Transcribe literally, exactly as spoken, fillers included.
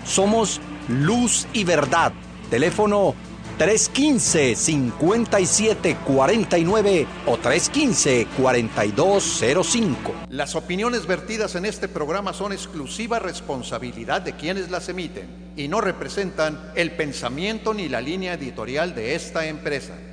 Somos Luz y Verdad. Teléfono tres uno cinco, cinco siete cuatro nueve o tres uno cinco, cuatro dos cero cinco. Las opiniones vertidas en este programa son exclusiva responsabilidad de quienes las emiten y no representan el pensamiento ni la línea editorial de esta empresa.